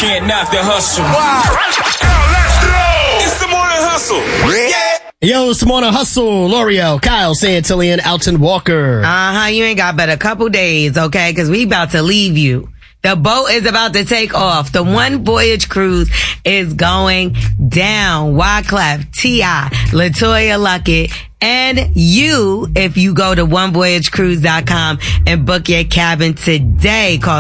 can't knock the hustle. Wow. Let's go. It's the morning hustle. Yeah. Yo, it's the morning hustle. L'Oreal, Kyle, Santillian, Alton Walker. You ain't got but a couple days, okay? Because we about to leave you. The boat is about to take off. The One Voyage cruise is going down. Wyclef, T.I., LaToya Luckett, and you, if you go to onevoyagecruise.com and book your cabin today, call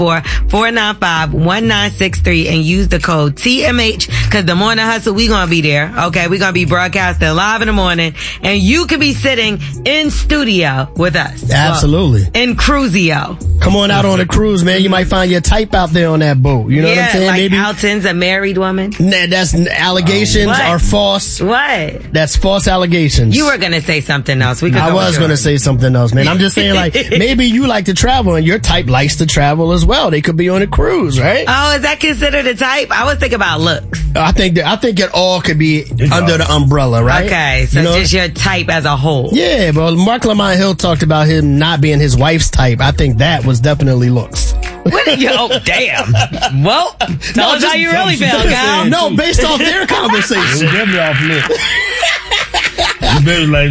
214-495-1963 and use the code TMH, because the morning hustle, we gonna be there. Okay, we gonna be broadcasting live in the morning, and you could be sitting in studio with us. Absolutely. In Cruisio. Come on out on a cruise, man. You might find your type out there on that boat. You know what I'm saying? Like Maybe Alton's a married woman. Nah, that's allegations are false. What? That's false allegations. You were gonna say something else. I was gonna say something else, man. I'm just saying, like, maybe you like to travel and your type likes to travel as well. They could be on a cruise, right? Oh, is that considered a type? I was thinking about looks. I think it all could be under the umbrella, right? Okay, so just your type as a whole. Yeah, but Mark Lamont Hill talked about him not being his wife's type. I think that was definitely looks. Oh, damn. Well, tell us how you really feel, Kyle. No, based off their conversation. Definitely off lip. Very like,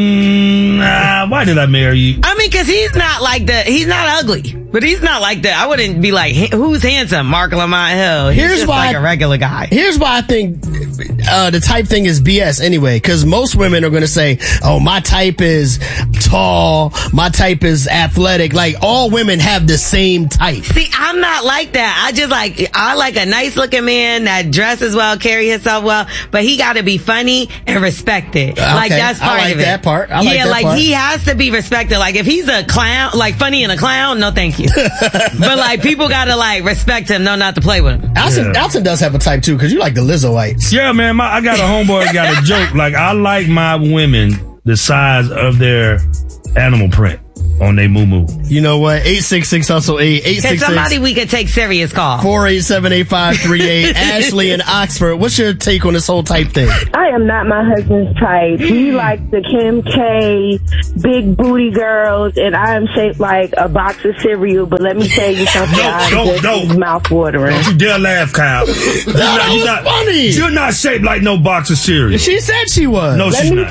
why did I marry you? I mean, cause he's not ugly, but he's not like that. I wouldn't be like, who's handsome? Mark Lamont Hill. He's just like a regular guy. Here's why I think the type thing is BS anyway, cause most women are gonna say, oh, my type is tall, my type is athletic. Like, all women have the same type. See, I'm not like that. I like a nice looking man that dresses well, carry himself well, but he gotta be funny and respected. Like, that's part of it. I like that part. He has to be respected. Like, if he's a clown, like funny and a clown, no thank you. But like, people gotta like respect him, no, not to play with him. Alton does have a type too, cause you like the Lizzoites. Yeah, man, I got a homeboy that got a joke. Like, I like my women the size of their animal print on they moo-moo. You know what? 866-HUSTLE-8. 866. Somebody we could take serious call. 487-8538. Ashley in Oxford. What's your take on this whole type thing? I am not my husband's type. He likes the Kim K, big booty girls, and I am shaped like a box of cereal, but let me tell you something. Don't. Mouth-watering. Don't you dare laugh, Kyle. That was funny. You're not shaped like no box of cereal. She said she was. No, she's not. Let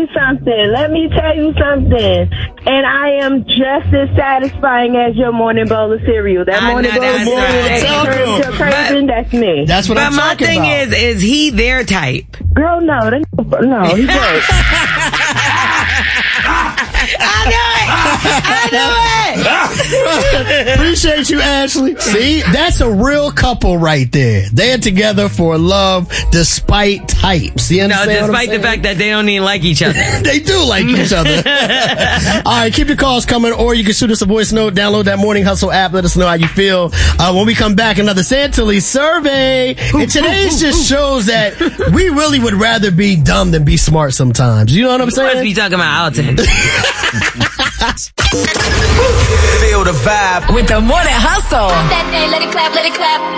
me tell you something. And I am just as satisfying as your morning bowl of cereal. That morning bowl of cereal that you're craving, that's me. That's what I'm talking about. But my thing is he their type? Girl, no, he's broke. I knew it! Appreciate you, Ashley. See, that's a real couple right there. They're together for love despite types. You understand? Despite the fact that they don't even like each other. They do like each other. All right, keep your calls coming, or you can shoot us a voice note. Download that Morning Hustle app. Let us know how you feel. When we come back, another Santilli survey. And today's just shows that we really would rather be dumb than be smart sometimes. You know what I'm saying? You must be talking about Alton. Feel the vibe with the Morning Hustle. That day, let it clap, let it clap.